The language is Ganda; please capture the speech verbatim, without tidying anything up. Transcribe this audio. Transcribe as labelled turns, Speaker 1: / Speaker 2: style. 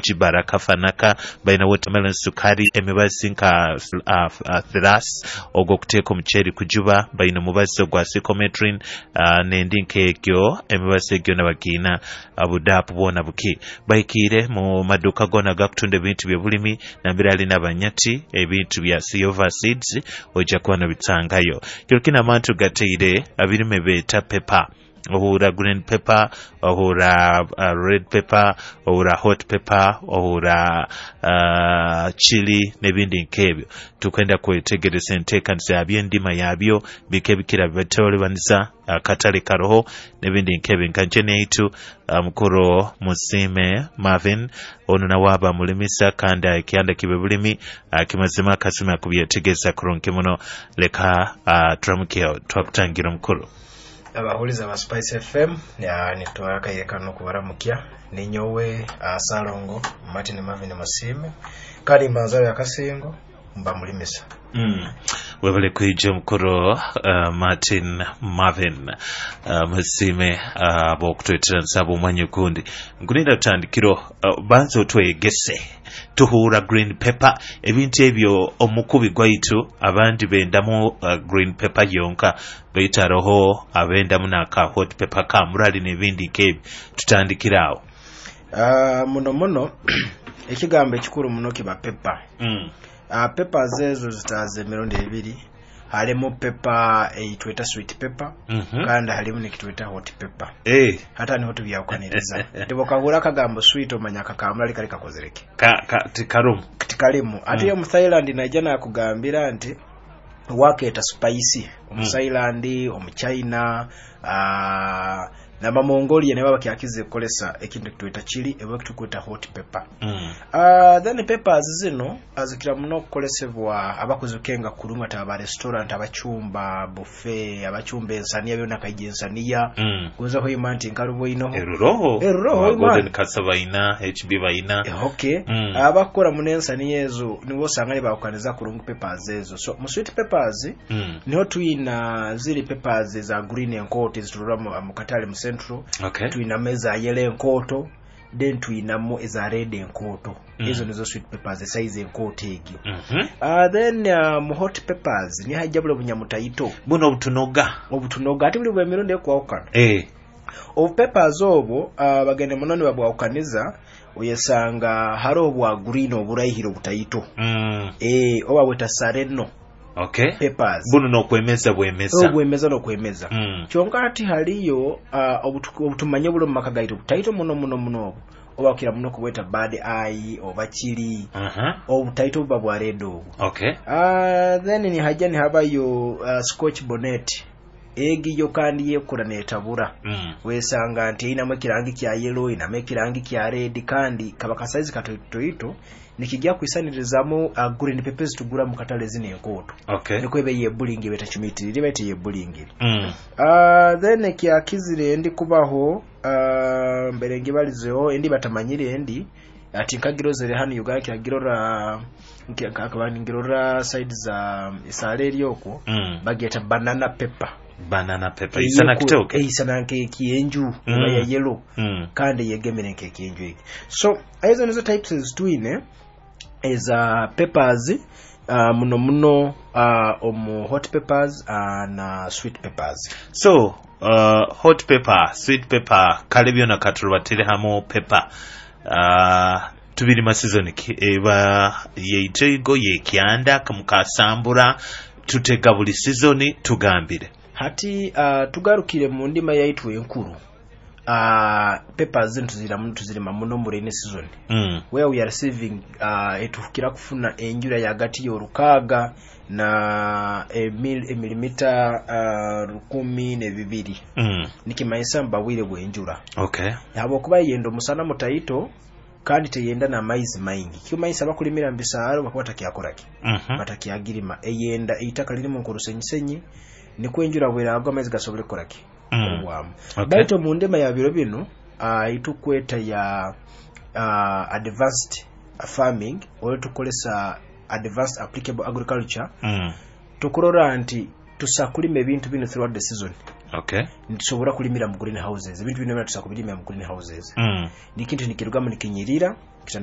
Speaker 1: Jibaraka Fanaka baina watermelon sukari emibazi nka uh, uh, thras ogwo kuteeka omuceeri kujuba baina mubazi ogwa psychometrin uh, nendi nk'egyo emibazi egyo nabagiina abudapu bwona buki baikire mu maduuka gona gakutunda ebintu by'obulimi nambira alina abanyati ebintu bya Siova seeds ojja kuba bitangayo kirokina amantu gateire abirime beeta pepper ohura green pepper ohura uh, red pepper ohura hot pepper ohura uh, chili nebindi nkebyo tukwenda kwetegereza enteekaniza yaby'endima yabyo bike bikira bitolibanisa akatale uh, karoho nebindi nkebyo nkanje neitu mukuru um, Musime Marvin ono nawaba mulimisa kandi ekyanda kibe bulimi uh, kimazima akasima kubyetegeza kuronke muno leka uh, tramukio twakutangira mukuru
Speaker 2: abahuliza ba Spice F M ya nitwaka yekano kubaramukia ninyowe asalongo Martin Marvin Musime kali manzaro yakasengo mba mulimisa
Speaker 1: mm webale kwijo mukuru uh, Martin Marvin uh, Musime uh, bokutwetera nsabo mwanyo kundi ngunira tutandikiro uh, banzo twegese tuhura green pepper ebintu ebyo omukubi gwaitu abandi bendamu uh, green pepper yonka baitaroho abendamu naka hot pepper kamurali nebindi kebi tutandikirawo
Speaker 2: uh, muno muno ekigambo ekikuru muno kiba pepper mm. uh, pepper zezo zitaze emirundi ebiri halimu pepper eitweta sweet pepper mm-hmm. kandi halimu nekitweta hot pepper
Speaker 1: eh
Speaker 2: hata ni hotu byakwaniriza tibokagura kagambo sweet omanya kakamula likali kakozereke
Speaker 1: ka, ka tikarum
Speaker 2: tikalimu ati mm. mu Thailand najana kugambira nti waketa spicy mu mm. Thailand omu China uh, na Mongolia ne baba kyakize kolesa ekintu kitweta chili ebo kitukweta hot pepper mm. uh, then peppers zino azikira muno kolesebwa abakuzukenga kulunga ta ba restaurant abachumba buffet abachumba ensaniya byona kayije ensaniya mm. kuza ko imanti nkarubo ino
Speaker 1: eruroho
Speaker 2: eruroho
Speaker 1: golden kasabaina H B baina
Speaker 2: eh, okay mm. abakora muno ensaniya ezo nibo sangane bakaniza kulunga peppers ezo so mu sweet peppers mm. niho tuina zili peppers za green encote ziturura mu katale mu central
Speaker 1: okay
Speaker 2: tuina meza yele enkoto then tuina mo eza red enkoto hizo mm. nizo sweet peppers the size enkoto egyo mhm mm uh, then uh, mu hot peppers ni hajabula bunyamutaito
Speaker 1: buno obutunoga
Speaker 2: obutunoga ati buli bwemirundi kwawukana
Speaker 1: eh
Speaker 2: of peppers obo uh, bagende munoni babwawukaniza oyesanga haro bwa green oburayihiro butaito mm. eh oba bweta sareno
Speaker 1: okay
Speaker 2: peppers
Speaker 1: buno no kwemeza bwemeza
Speaker 2: obwemeza no kwemeza mm. kyonka ati haliyo uh, obutumanye bulo makagaito taito muno muno muno oba kira muno kubweta bad eye oba chili uh-huh. obutaito babwa redo
Speaker 1: okay
Speaker 2: uh, then ni hajani habayo uh, scotch bonnet egi yo kandi yekura netabura mm. wesanga nti ina makirangi kya yellow ina makirangi kya red kandi kabaka size katoito nikijya kwisanirizamu uh, green peppers tugura mu katale zine enkoto
Speaker 1: okay
Speaker 2: niko ebe ye bullying beta chimiti libete ye bullying
Speaker 1: mm.
Speaker 2: uh, then kya kizire ndi kubaho uh, mbere ngibalizeho endi batamanyire endi ati nkagirozere hano yuga kyagirora nkakabani ngirora side za isale lyoko mm. bageta banana pepper
Speaker 1: banana pepper isana kitoke
Speaker 2: eh isana nkeki enju mm. ya yellow mm. kandi yegemere nkeki enju iki so hizo nizo types twine eza peppers uh, muno muno uh, omu hot peppers uh, na sweet peppers
Speaker 1: so uh, hot pepper sweet pepper kalebyo na katrubatire hamo pepper uh, tubiri ma season eba yeitego yekyanda kamukasambura tutega buli season tugambire
Speaker 2: hati uh, tugarukire mu ndima yaitu enkuru uh, peppers zintu zira muntu zirima muno muri ne season mm. where we are receiving uh, etukira kufuna enjura yagati yorukaga na emil emilimita uh, rukumi ne bibiri mm. nikimaisa mbawire bwenjura
Speaker 1: okay
Speaker 2: yabo kuba yendo musana mutaito kandi teyenda na maize maingi kyo maisa bakulimira mbisaro bakwata kyakoraki mhm batakiagirima eyenda eitaka liri mu kurusenyisenyi ni kwenjura bwera agwa amezi gasobole koraki obwamu mm. baito mu ndema ya biro bino uh, itukweta ya uh, advanced farming oyo tukolesa advanced applicable agriculture mm. tukurora nti tusakulima ebintu bino throughout the season
Speaker 1: okay
Speaker 2: ntusobora kulimira mu green houses ebintu bino tusakubirimira mu green houses
Speaker 1: mm.
Speaker 2: nikintu nikirugama nikinyirira